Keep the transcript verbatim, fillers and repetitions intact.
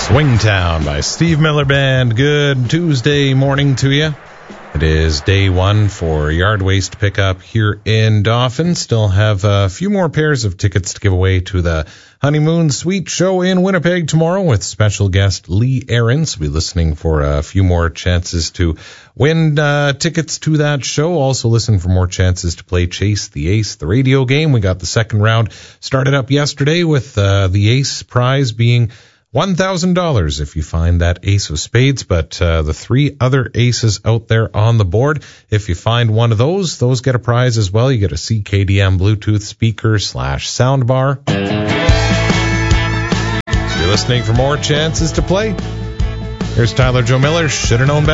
Swingtown by Steve Miller Band. Good Tuesday morning to you. It is day one for yard waste pickup here in Dauphin. Still have a few more pairs of tickets to give away to the Honeymoon Suite show in Winnipeg tomorrow with special guest Lee Ahrens. We'll be listening for a few more chances to win uh, tickets to that show. Also listen for more chances to play Chase the Ace, the radio game. We got the second round started up yesterday with uh, the Ace prize being one thousand dollars if you find that ace of spades, but uh, the three other aces out there on the board, if you find one of those, those get a prize as well. You get a C K D M Bluetooth speaker slash soundbar. So you're listening for more chances to play. Here's Tyler Joe Miller, Shoulda Known Better.